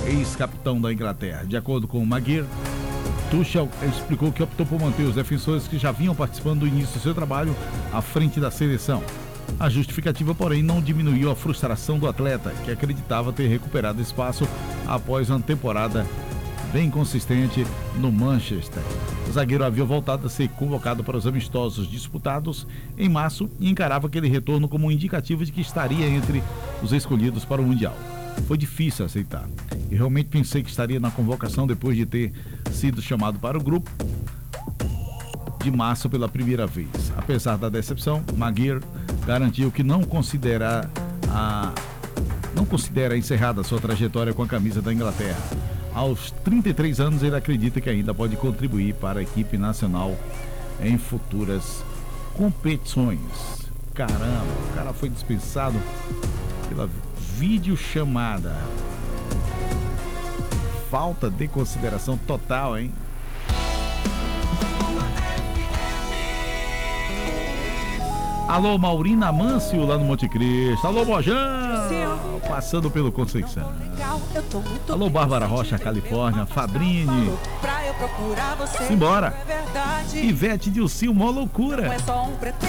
ex-capitão da Inglaterra. De acordo com o Maguire, Tuchel explicou que optou por manter os defensores que já vinham participando do início do seu trabalho à frente da seleção. A justificativa, porém, não diminuiu a frustração do atleta, que acreditava ter recuperado espaço após uma temporada bem consistente no Manchester. O zagueiro havia voltado a ser convocado para os amistosos disputados em março e encarava aquele retorno como um indicativo de que estaria entre os escolhidos para o Mundial. Foi difícil aceitar. Eu realmente pensei que estaria na convocação depois de ter sido chamado para o grupo de março pela primeira vez. Apesar da decepção, Maguire garantiu que não considera encerrada sua trajetória com a camisa da Inglaterra. Aos 33 anos, ele acredita que ainda pode contribuir para a equipe nacional em futuras competições. Caramba, o cara foi dispensado pela videochamada. Falta de consideração total, hein? Alô, Maurina Mâncio, lá no Monte Cristo. Alô, Bojão, passando pelo Conceição. Alô, Bárbara Rocha, Califórnia. Fabrini. Simbora. Ivete Dilcinho, mó loucura.